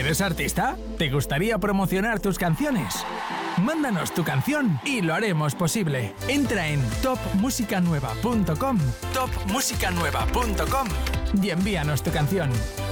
¿Eres artista? ¿Te gustaría promocionar tus canciones? Mándanos tu canción y lo haremos posible. Entra en topmusicanueva.com y envíanos tu canción.